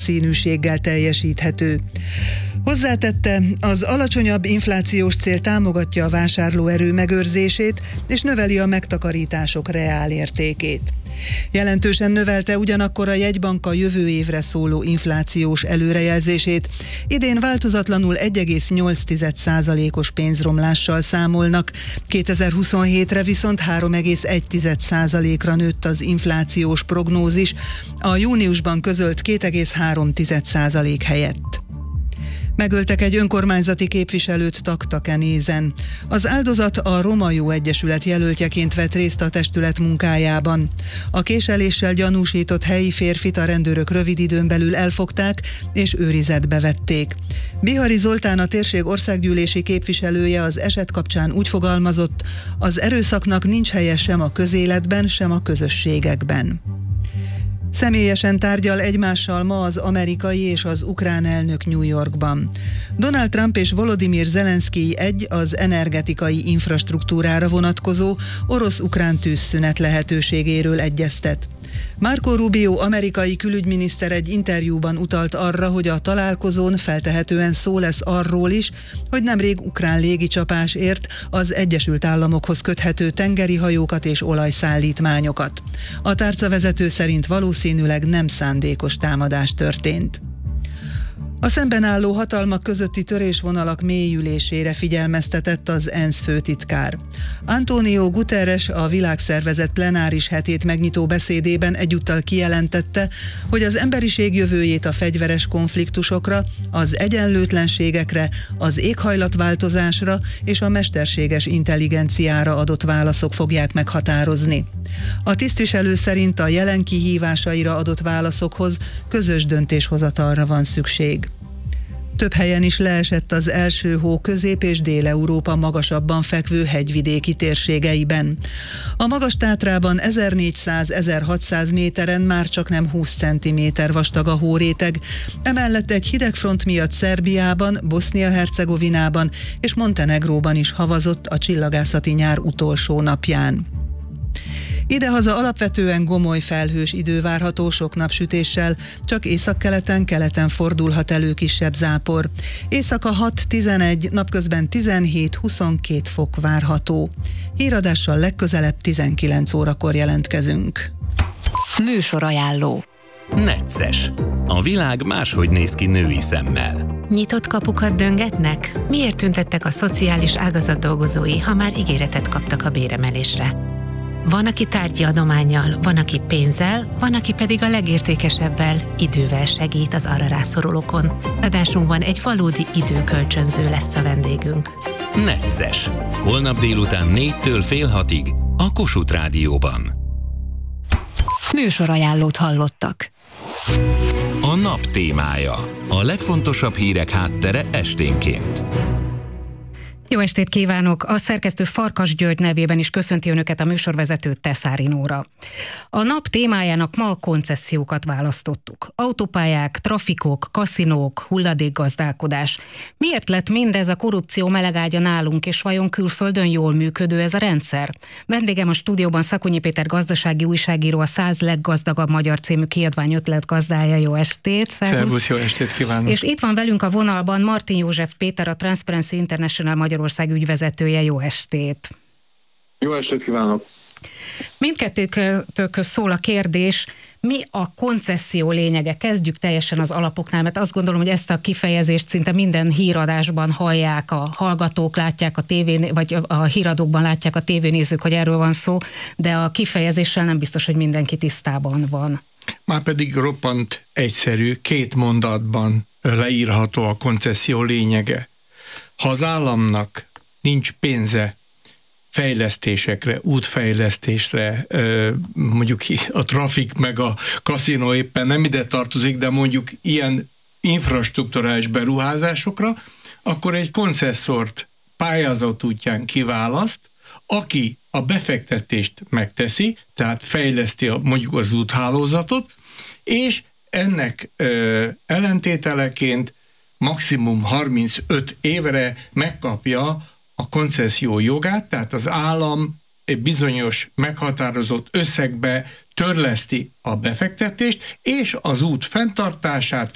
valószínűséggel teljesíthető. Hozzátette, az alacsonyabb inflációs cél támogatja a vásárlóerő megőrzését és növeli a megtakarítások reálértékét. Jelentősen növelte ugyanakkor a jegybank a jövő évre szóló inflációs előrejelzését. Idén változatlanul 1,8%-os pénzromlással számolnak, 2027-re viszont 3,1%-ra nőtt az inflációs prognózis, a júniusban közölt 2,3% helyett. Megöltek egy önkormányzati képviselőt Taktakenézen. Az áldozat a Roma Jó Egyesület jelöltjeként vett részt a testület munkájában. A késeléssel gyanúsított helyi férfit a rendőrök rövid időn belül elfogták és őrizetbe vették. Bihari Zoltán, a térség országgyűlési képviselője az eset kapcsán úgy fogalmazott, az erőszaknak nincs helye sem a közéletben, sem a közösségekben. Személyesen tárgyal egymással ma az amerikai és az ukrán elnök New Yorkban. Donald Trump és Volodymyr Zelenszkij az energetikai infrastruktúrára vonatkozó orosz-ukrán tűzszünet lehetőségéről egyeztet. Marco Rubio amerikai külügyminiszter egy interjúban utalt arra, hogy a találkozón feltehetően szó lesz arról is, hogy nemrég ukrán légicsapás ért az Egyesült Államokhoz köthető tengeri hajókat és olajszállítmányokat. A tárcavezető szerint valószínűleg nem szándékos támadás történt. A szemben álló hatalmak közötti törésvonalak mélyülésére figyelmeztetett az ENSZ főtitkár. Antonio Guterres a világszervezet plenáris hetét megnyitó beszédében egyúttal kijelentette, hogy az emberiség jövőjét a fegyveres konfliktusokra, az egyenlőtlenségekre, az éghajlatváltozásra és a mesterséges intelligenciára adott válaszok fogják meghatározni. A tisztviselő szerint a jelen kihívásaira adott válaszokhoz közös döntéshozatalra van szükség. Több helyen is leesett az első hó Közép- és Dél-Európa magasabban fekvő hegyvidéki térségeiben. A Magas-Tátrában 1400-1600 méteren már csak nem 20 cm vastag a hóréteg, emellett egy hidegfront miatt Szerbiában, Bosznia-Hercegovinában és Montenegróban is havazott a csillagászati nyár utolsó napján. Idehaza alapvetően gomoly felhős idő várható sok napsütéssel, csak északkeleten, keleten fordulhat elő kisebb zápor. Éjszaka 6-11, napközben 17-22 fok várható. Híradással legközelebb 19 órakor jelentkezünk. Műsorajánló. Necces. A világ máshogy néz ki női szemmel. Nyitott kapukat döngetnek? Miért tüntettek a szociális ágazat dolgozói, ha már ígéretet kaptak a béremelésre? Van, aki tárgyi adománnyal, van, aki pénzzel, van, aki pedig a legértékesebbel, idővel segít az arra rászorulókon. Adásunkban egy valódi időkölcsönző lesz a vendégünk. Necces. Holnap délután 4-től fél 6-ig a Kossuth Rádióban. Műsorajánlót hallottak. A nap témája. A legfontosabb hírek háttere esténként. Jó estét kívánok! A szerkesztő Farkas György nevében is köszönti önöket a műsorvezető Teszári Nóra. A nap témájának ma a koncesziókat választottuk. Autópályák, trafikok, kaszinók, hulladékgazdálkodás. Miért lett mindez a korrupció melegágya nálunk, és vajon külföldön jól működő ez a rendszer? Vendégem a stúdióban Szakonyi Péter gazdasági újságíró, a 100 leggazdagabb magyar című kiadvány ötletgazdája. Jó estét! Szervusz, jó estét kívánok! És itt van velünk a vonalban Martin József Péter, a Transparency International Magyarország ügyvezetője. Jó estét! Jó estét kívánok! Mindkettőtökhöz szól a kérdés, mi a koncesszió lényege? Kezdjük teljesen az alapoknál, mert azt gondolom, hogy ezt a kifejezést szinte minden híradásban hallják a hallgatók, látják a tévén, vagy a híradókban látják a tévénézők, hogy erről van szó, de a kifejezéssel nem biztos, hogy mindenki tisztában van. Már pedig roppant egyszerű, 2 mondatban leírható a koncesszió lényege. Ha az államnak nincs pénze fejlesztésekre, útfejlesztésre, mondjuk a trafik meg a kaszinó éppen nem ide tartozik, de mondjuk ilyen infrastrukturális beruházásokra, akkor egy koncesszort pályázat útján kiválaszt, aki a befektetést megteszi, tehát fejleszti mondjuk az úthálózatot, és ennek ellentételeként maximum 35 évre megkapja a koncesszió jogát, tehát az állam egy bizonyos meghatározott összegbe törleszti a befektetést, és az út fenntartását,